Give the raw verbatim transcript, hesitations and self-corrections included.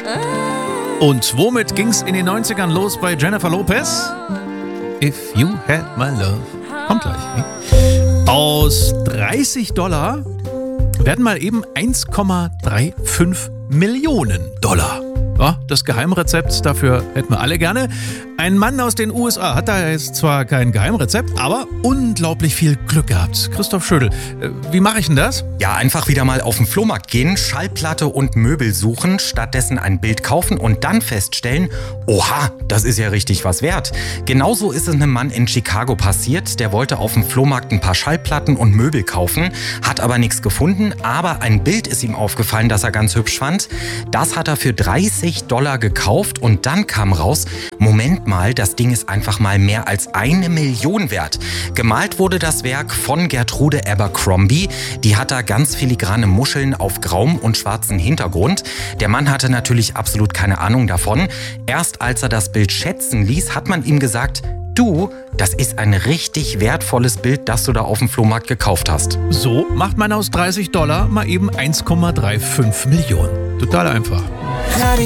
Und womit ging's in den neunzigern los bei Jennifer Lopez? If you had my love. Kommt gleich. Ne? Aus dreißig Dollar werden mal eben eins Komma fünfunddreißig Millionen Dollar. Ja, das Geheimrezept, dafür hätten wir alle gerne. Ein Mann aus den U S A hat da jetzt zwar kein Geheimrezept, aber unglaublich viel Glück gehabt. Christoph Schödel, wie mache ich denn das? Ja, einfach wieder mal auf den Flohmarkt gehen, Schallplatte und Möbel suchen, stattdessen ein Bild kaufen und dann feststellen, oha, das ist ja richtig was wert. Genauso ist es einem Mann in Chicago passiert. Der wollte auf dem Flohmarkt ein paar Schallplatten und Möbel kaufen, hat aber nichts gefunden, aber ein Bild ist ihm aufgefallen, das er ganz hübsch fand. Das hat er für dreißig Dollar gekauft und dann kam raus, Moment mal, das Ding ist einfach mal mehr als eine Million wert. Gemalt wurde das Werk von Gertrude Abercrombie. Die hat da ganz filigrane Muscheln auf grauem und schwarzem Hintergrund. Der Mann hatte natürlich absolut keine Ahnung davon. Erst als er das Bild schätzen ließ, hat man ihm gesagt, du, das ist ein richtig wertvolles Bild, das du da auf dem Flohmarkt gekauft hast. So macht man aus dreißig Dollar mal eben eins Komma fünfunddreißig Millionen. Total einfach.